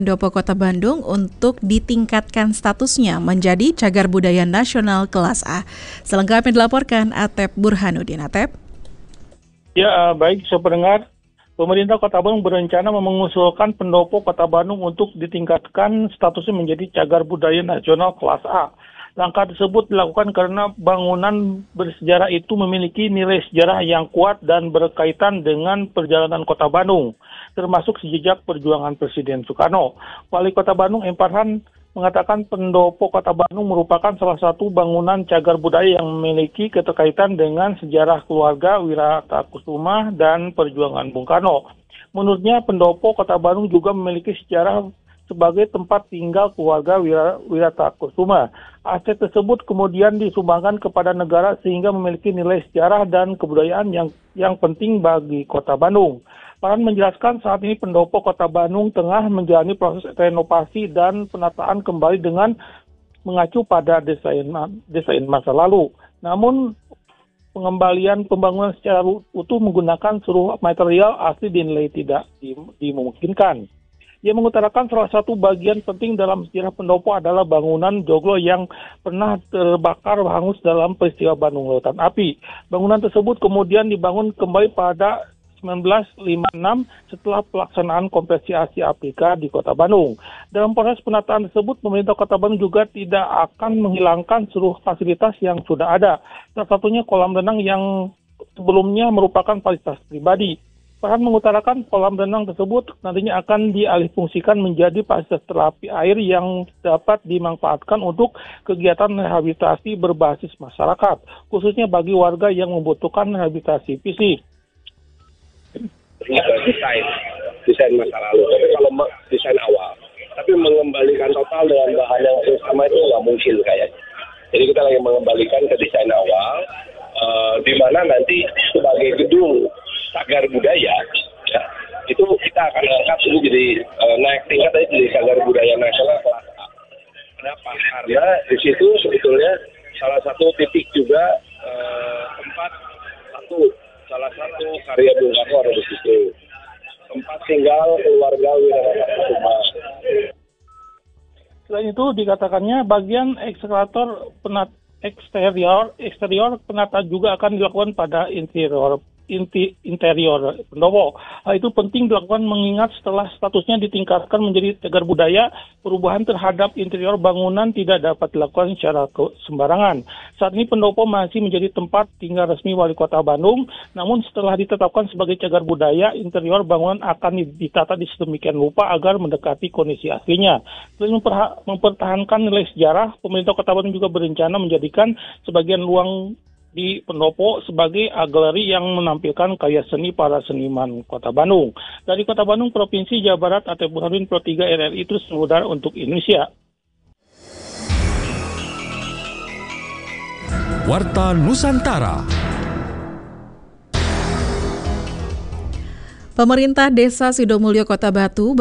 Pendopo Kota Bandung untuk ditingkatkan statusnya menjadi cagar budaya nasional kelas A. Selengkapnya dilaporkan Atep Burhanuddin. Atep. Ya, baik, saya pendengar. Pemerintah Kota Bandung berencana mengusulkan Pendopo Kota Bandung untuk ditingkatkan statusnya menjadi cagar budaya nasional kelas A. Langkah tersebut dilakukan karena bangunan bersejarah itu memiliki nilai sejarah yang kuat dan berkaitan dengan perjalanan Kota Bandung, termasuk sejak perjuangan Presiden Soekarno. Wali Kota Bandung, M. Farhan, mengatakan Pendopo Kota Bandung merupakan salah satu bangunan cagar budaya yang memiliki keterkaitan dengan sejarah keluarga Wiratakusuma dan perjuangan Bung Karno. Menurutnya, Pendopo Kota Bandung juga memiliki sejarah sebagai tempat tinggal keluarga Wiratakusuma. Aset tersebut kemudian disumbangkan kepada negara sehingga memiliki nilai sejarah dan kebudayaan yang penting bagi Kota Bandung. Farhan menjelaskan saat ini Pendopo Kota Bandung tengah menjalani proses renovasi dan penataan kembali dengan mengacu pada desain masa lalu. Namun pengembalian pembangunan secara utuh menggunakan seluruh material asli dinilai tidak dimungkinkan. Ia mengutarakan salah satu bagian penting dalam sejarah Pendopo adalah bangunan joglo yang pernah terbakar hangus dalam peristiwa Bandung Lautan Api. Bangunan tersebut kemudian dibangun kembali pada 1956 setelah pelaksanaan konferensi Asia Afrika di Kota Bandung. Dalam proses penataan tersebut, pemerintah Kota Bandung juga tidak akan menghilangkan seluruh fasilitas yang sudah ada. Salah satunya kolam renang yang sebelumnya merupakan fasilitas pribadi. Farhan mengutarakan kolam renang tersebut nantinya akan dialihfungsikan menjadi fasilitas terapi air yang dapat dimanfaatkan untuk kegiatan rehabilitasi berbasis masyarakat, khususnya bagi warga yang membutuhkan rehabilitasi fisik. Desain masa lalu, tapi kalau desain awal, tapi mengembalikan total dengan bahan yang sama itu nggak mungkin kayaknya. Jadi kita lagi mengembalikan ke desain awal, di mana nanti sebagai gedung cagar budaya, ya, itu kita akan angkat dulu jadi naik tingkat aja jadi cagar budaya nasional kelas A. Kenapa? Karena di situ sebetulnya salah satu titik juga salah satu karya Bung Karno ada di situ. Tempat tinggal keluarga Wiratakusuma. Selain itu dikatakannya bagian eksterior penata juga akan dilakukan pada interior Pendopo. Hal itu penting dilakukan mengingat setelah statusnya ditingkatkan menjadi cagar budaya, perubahan terhadap interior bangunan tidak dapat dilakukan secara sembarangan. Saat ini Pendopo masih menjadi tempat tinggal resmi Wali Kota Bandung, namun setelah ditetapkan sebagai cagar budaya, interior bangunan akan ditata di sedemikian rupa agar mendekati kondisi aslinya. Selain mempertahankan nilai sejarah, pemerintah Kota Bandung juga berencana menjadikan sebagian ruang di Pendopo sebagai galeri yang menampilkan karya seni para seniman Kota Bandung. Dari Kota Bandung, Provinsi Jawa Barat, Atep Burhanuddin, Pro 3 RRI, terus mengudara untuk Indonesia. Warta Nusantara. Pemerintah Desa Sidomulyo Kota Batu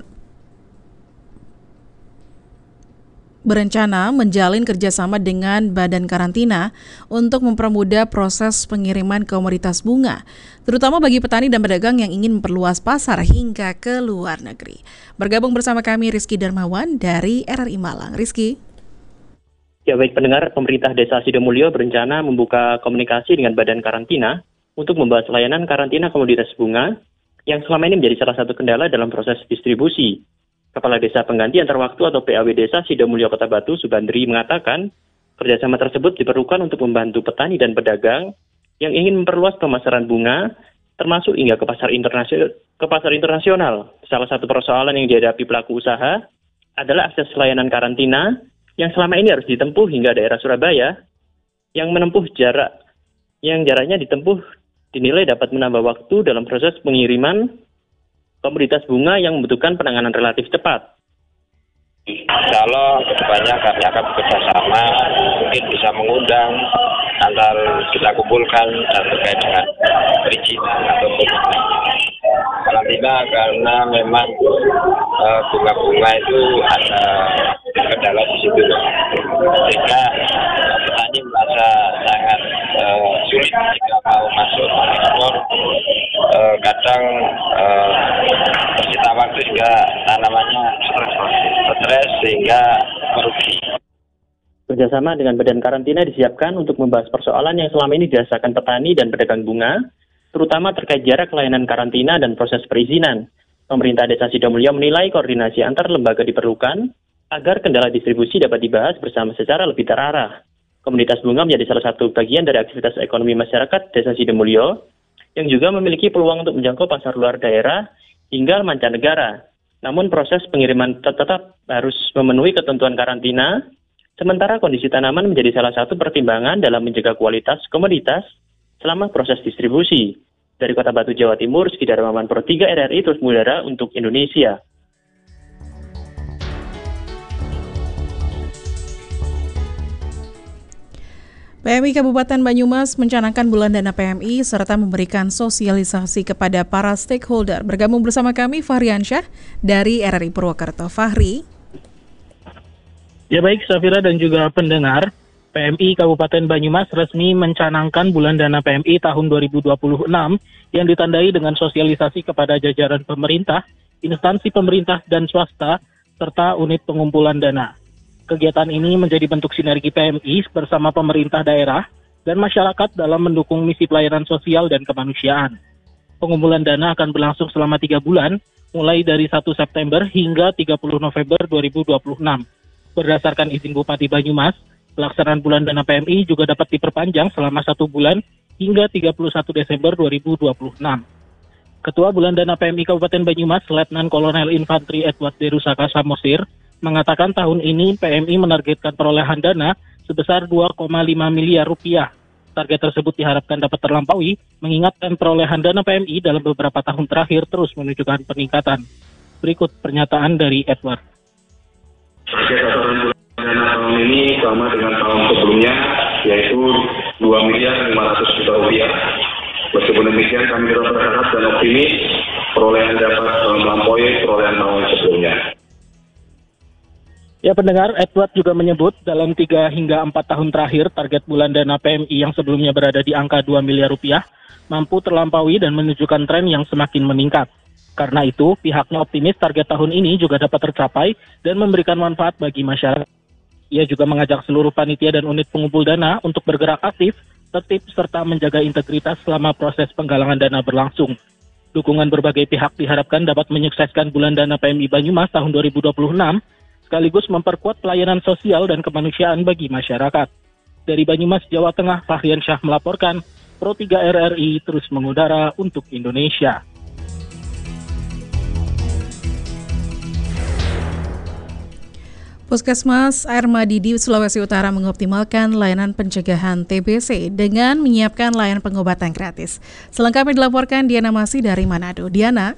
berencana menjalin kerjasama dengan Badan Karantina untuk mempermudah proses pengiriman komoditas bunga, terutama bagi petani dan pedagang yang ingin memperluas pasar hingga ke luar negeri. Bergabung bersama kami Rizky Darmawan dari RRI Malang. Rizky. Ya baik pendengar, pemerintah Desa Sidomulyo berencana membuka komunikasi dengan Badan Karantina untuk membahas layanan karantina komoditas bunga yang selama ini menjadi salah satu kendala dalam proses distribusi. Kepala Desa Pengganti Antar Waktu atau PAW Desa Sidomulyo Kota Batu, Subandri, mengatakan kerjasama tersebut diperlukan untuk membantu petani dan pedagang yang ingin memperluas pemasaran bunga, termasuk hingga ke pasar internasional. Salah satu persoalan yang dihadapi pelaku usaha adalah akses layanan karantina yang selama ini harus ditempuh hingga daerah Surabaya, yang jaraknya ditempuh dinilai dapat menambah waktu dalam proses pengiriman komoditas bunga yang membutuhkan penanganan relatif cepat. Kalau banyak kami akan bekerjasama, mungkin bisa mengundang antar kita kumpulkan dan terkait dengan perizinan ataupun karantina, karena memang bunga-bunga itu ada kendala di situ, sehingga petani merasa bisa sangat sulit jika mau masuk ekspor. Kadang menyita waktu juga tanamannya stres sehingga merugi. Kerjasama dengan Badan Karantina disiapkan untuk membahas persoalan yang selama ini dirasakan petani dan pedagang bunga, terutama terkait jarak layanan karantina dan proses perizinan. Pemerintah Desa Sidomulyo menilai koordinasi antar lembaga diperlukan agar kendala distribusi dapat dibahas bersama secara lebih terarah. Komunitas bunga menjadi salah satu bagian dari aktivitas ekonomi masyarakat Desa Sidomulyo yang juga memiliki peluang untuk menjangkau pasar luar daerah hingga mancanegara. Namun proses pengiriman tetap harus memenuhi ketentuan karantina, sementara kondisi tanaman menjadi salah satu pertimbangan dalam menjaga kualitas komoditas selama proses distribusi. Dari Kota Batu, Jawa Timur, Sekitar Maman Pro 3 RRI terus mengudara untuk Indonesia. PMI Kabupaten Banyumas mencanangkan bulan dana PMI serta memberikan sosialisasi kepada para stakeholder. Bergabung bersama kami Fahri Ansyah dari RRI Purwokerto. Fahri. Ya baik, Safira dan juga pendengar, PMI Kabupaten Banyumas resmi mencanangkan bulan dana PMI tahun 2026 yang ditandai dengan sosialisasi kepada jajaran pemerintah, instansi pemerintah dan swasta, serta unit pengumpulan dana. Kegiatan ini menjadi bentuk sinergi PMI bersama pemerintah daerah dan masyarakat dalam mendukung misi pelayanan sosial dan kemanusiaan. Pengumpulan dana akan berlangsung selama 3 bulan, mulai dari 1 September hingga 30 November 2026. Berdasarkan izin Bupati Banyumas, pelaksanaan bulan dana PMI juga dapat diperpanjang selama 1 bulan hingga 31 Desember 2026. Ketua Bulan Dana PMI Kabupaten Banyumas, Letnan Kolonel Infantri Edward Derusaka Samosir, mengatakan tahun ini PMI menargetkan perolehan dana sebesar 2,5 miliar rupiah. Target tersebut diharapkan dapat terlampaui, mengingatkan perolehan dana PMI dalam beberapa tahun terakhir terus menunjukkan peningkatan. Berikut pernyataan dari Edward. Target sasaran bulan dana tahun ini sama dengan tahun sebelumnya, yaitu 2 miliar 500 juta rupiah. Meskipun demikian, kami tetap berharap dan optimis perolehan dapat melampaui perolehan tahun sebelumnya. Ya pendengar, Edward juga menyebut dalam 3 hingga 4 tahun terakhir target bulan dana PMI yang sebelumnya berada di angka 2 miliar rupiah mampu terlampaui dan menunjukkan tren yang semakin meningkat. Karena itu, pihaknya optimis target tahun ini juga dapat tercapai dan memberikan manfaat bagi masyarakat. Ia juga mengajak seluruh panitia dan unit pengumpul dana untuk bergerak aktif, tertib, serta menjaga integritas selama proses penggalangan dana berlangsung. Dukungan berbagai pihak diharapkan dapat menyukseskan bulan dana PMI Banyumas tahun 2026, sekaligus memperkuat pelayanan sosial dan kemanusiaan bagi masyarakat. Dari Banyumas, Jawa Tengah, Fahri Ansyah melaporkan, Pro 3 RRI terus mengudara untuk Indonesia. Puskesmas Air Madidi, Sulawesi Utara mengoptimalkan layanan pencegahan TBC dengan menyiapkan layanan pengobatan gratis. Selengkapnya dilaporkan Diana Masih dari Manado. Diana?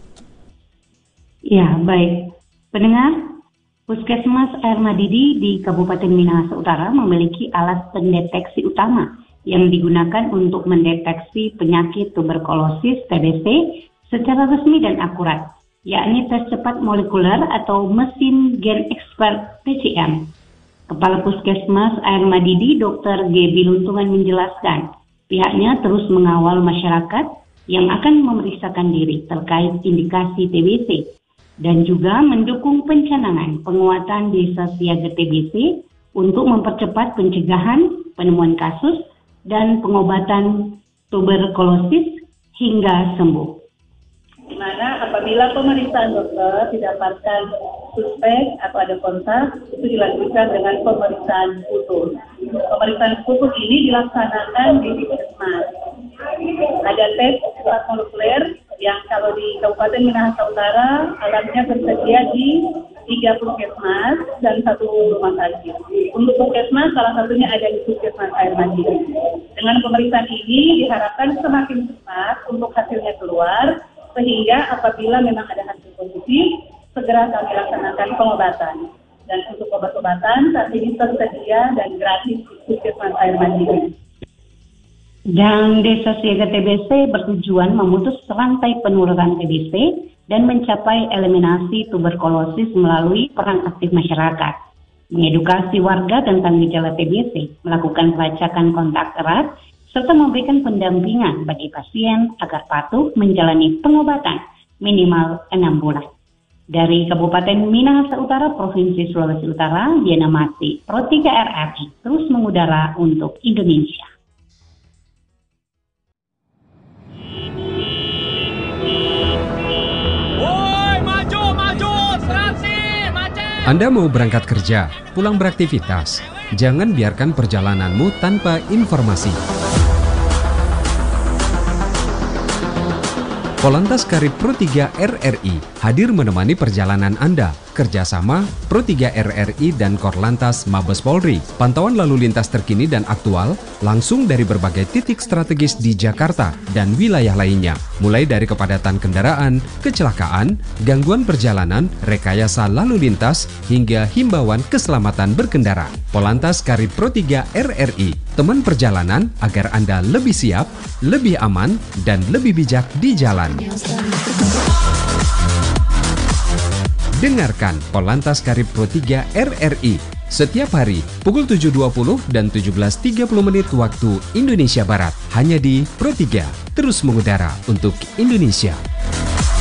Ya, baik. Pendengar, Puskesmas Air Madidi di Kabupaten Minahasa Utara memiliki alat pendeteksi utama yang digunakan untuk mendeteksi penyakit tuberkulosis TBC secara resmi dan akurat, yakni tes cepat molekuler atau mesin gen expert PCR. Kepala Puskesmas Air Madidi, Dr. G. Biluntungan menjelaskan, pihaknya terus mengawal masyarakat yang akan memeriksakan diri terkait indikasi TBC dan juga mendukung pencanangan penguatan desa siaga TBC untuk mempercepat pencegahan, penemuan kasus, dan pengobatan tuberkulosis hingga sembuh. Di mana apabila pemeriksaan dokter didapatkan suspek atau ada kontak, itu dilanjutkan dengan pemeriksaan khusus. Pemeriksaan khusus ini dilaksanakan di Puskesmas. Ada tes cepat molekuler yang kalau di Kabupaten Minahasa Utara alatnya tersedia di 3 puskesmas dan 1 rumah sakit. Untuk puskesmas salah satunya ada di Puskesmas Air Madidi. Dengan pemeriksaan ini diharapkan semakin cepat untuk hasilnya keluar, sehingga apabila memang ada hasil positif, segera kami laksanakan pengobatan. Dan untuk obat-obatan saat ini tersedia dan gratis di Puskesmas Air Madidi. Dan Desa Siaga TBC bertujuan memutus rantai penurunan TBC dan mencapai eliminasi tuberkulosis melalui peran aktif masyarakat. mengedukasi warga tentang gejala TBC, melakukan pelacakan kontak erat, serta memberikan pendampingan bagi pasien agar patuh menjalani pengobatan minimal 6 bulan. Dari Kabupaten Minahasa Utara, Provinsi Sulawesi Utara, Diana Masi, Pro 3 RRI, terus mengudara untuk Indonesia. Anda mau berangkat kerja, pulang beraktivitas, jangan biarkan perjalananmu tanpa informasi. Polantas Karib Pro 3 RRI hadir menemani perjalanan Anda. Kerjasama Pro 3 RRI dan Korlantas Mabes Polri. Pantauan lalu lintas terkini dan aktual langsung dari berbagai titik strategis di Jakarta dan wilayah lainnya. Mulai dari kepadatan kendaraan, kecelakaan, gangguan perjalanan, rekayasa lalu lintas, hingga himbauan keselamatan berkendara. Polantas Karib Pro 3 RRI, teman perjalanan agar Anda lebih siap, lebih aman, dan lebih bijak di jalan. Dengarkan Polantas Karib Pro 3 RRI setiap hari pukul 7.20 dan 17.30 menit waktu Indonesia Barat. Hanya di Pro 3, terus mengudara untuk Indonesia.